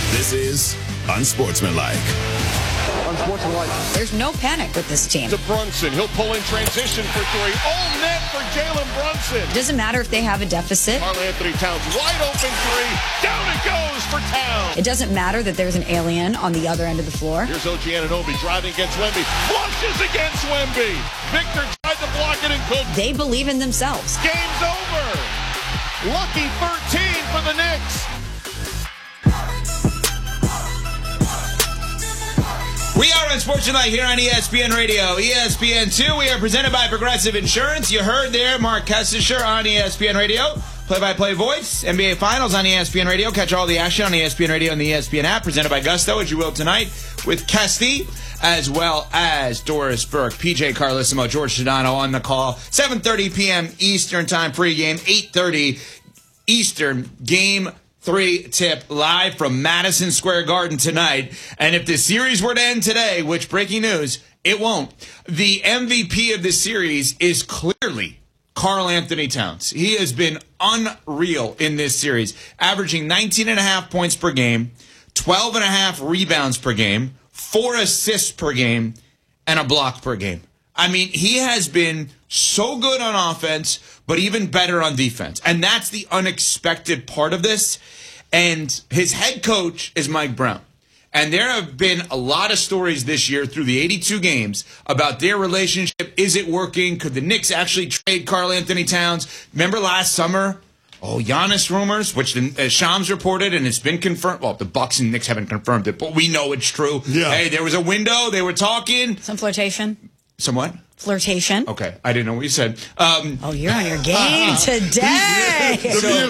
This is Unsportsmanlike. Unsportsmanlike. There's no panic with this team. To Brunson. He'll pull in transition for three. All net for Jalen Brunson. It doesn't matter if they have a deficit. Karl-Anthony Towns, wide open three. Down it goes for Towns. It doesn't matter that there's an alien on the other end of the floor. Here's OG Anunoby driving against Wemby. Flushes against Wemby. Victor tried to block it and couldn't. They believe in themselves. Game's over. Lucky 13 for the Knicks. We are Unsportsmanlike here on ESPN Radio, ESPN2. We are presented by Progressive Insurance. You heard there Mark Kessler on ESPN Radio. Play-by-play voice, NBA Finals on ESPN Radio. Catch all the action on ESPN Radio and the ESPN app. Presented by Gusto, as you will tonight, with Kesty, as well as Doris Burke, PJ Carlissimo, George Sedano on the call. 7:30 p.m. Eastern Time pregame, 8:30 Eastern game 3 tip live from Madison Square Garden tonight. And if the series were to end today, which breaking news, it won't, the MVP of this series is clearly Karl-Anthony Towns. He has been unreal in this series, averaging 19.5 points per game, 12.5 rebounds per game, 4 assists per game, and a block per game. I mean, he has been so good on offense, but even better on defense. And that's the unexpected part of this. And his head coach is Mike Brown. And there have been a lot of stories this year through the 82 games about their relationship. Is it working? Could the Knicks actually trade Karl-Anthony Towns? Remember last summer? Oh, Giannis rumors, which Shams reported, and it's been confirmed. Well, the Bucks and Knicks haven't confirmed it, but we know it's true. Yeah. Hey, there was a window. They were talking. Some flirtation. Somewhat? Flirtation. Okay, I didn't know what you said. Oh, you're on your game today.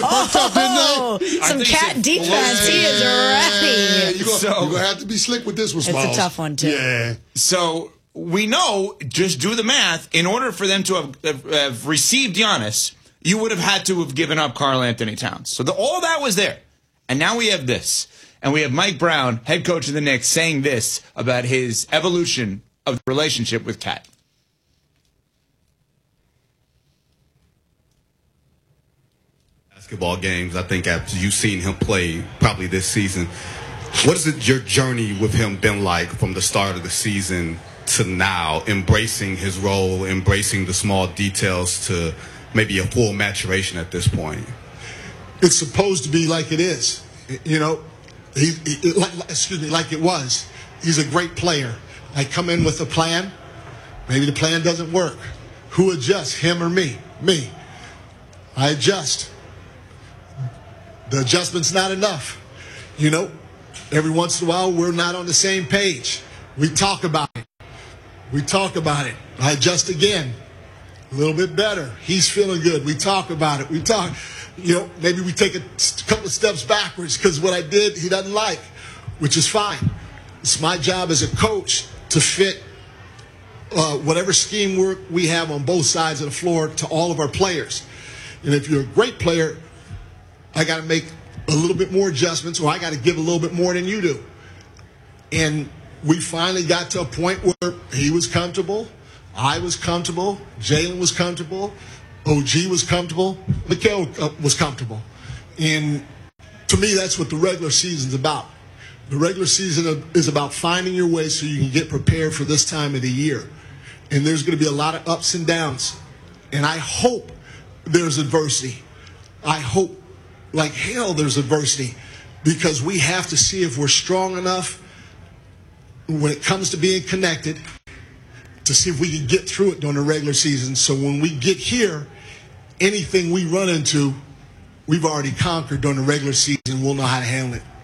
Some cat defense. He is ready. You're going to have to be slick with this one, Smalls. It's a tough one, too. Yeah. So we know, just do the math, in order for them to have received Giannis, you would have had to have given up Karl-Anthony Towns. So all that was there. And now we have this. And we have Mike Brown, head coach of the Knicks, saying this about his evolution of the relationship with Kat. Basketball games, I think after you've seen him play probably this season, what has your journey with him been like from the start of the season to now, embracing his role, embracing the small details to maybe a full maturation at this point? It's supposed to be like it is. You know, like it was. He's a great player. I come in with a plan. Maybe the plan doesn't work. Who adjusts, him or me? Me. I adjust. The adjustment's not enough. You know, every once in a while, we're not on the same page. We talk about it. I adjust again. A little bit better. He's feeling good. We talk about it. You know, maybe we take a couple of steps backwards because what I did, he doesn't like, which is fine. It's my job as a coach to fit whatever scheme work we have on both sides of the floor to all of our players. And if you're a great player, I got to make a little bit more adjustments, or I got to give a little bit more than you do. And we finally got to a point where he was comfortable, I was comfortable, Jalen was comfortable, OG was comfortable, Mikal was comfortable. And to me, that's what the regular season's about. The regular season is about finding your way so you can get prepared for this time of the year. And there's going to be a lot of ups and downs. And I hope there's adversity. I hope like hell there's adversity, because we have to see if we're strong enough when it comes to being connected to see if we can get through it during the regular season. So when we get here, anything we run into, we've already conquered during the regular season. We'll know how to handle it.